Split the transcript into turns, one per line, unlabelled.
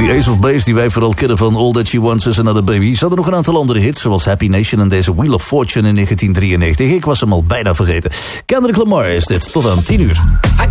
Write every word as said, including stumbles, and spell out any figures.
Die Ace of Base die wij vooral kennen van All That She Wants Is Another Baby. Ze hadden nog een aantal andere hits, zoals Happy Nation en deze Wheel of Fortune in negentien drieënnegentig. Ik was hem al bijna vergeten. Kendrick Lamar is dit, tot aan tien uur.